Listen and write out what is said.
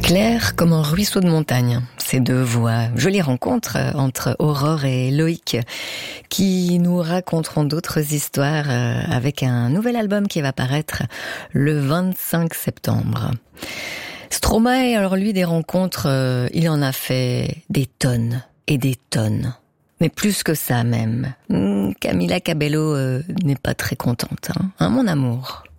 Claire comme un ruisseau de montagne, ces deux voix. Jolie rencontre entre Aurore et Loïc qui nous raconteront d'autres histoires avec un nouvel album qui va paraître le 25 septembre. Stromae, alors lui, des rencontres, il en a fait des tonnes et des tonnes. Mais plus que ça même. Camila Cabello n'est pas très contente, hein, mon amour.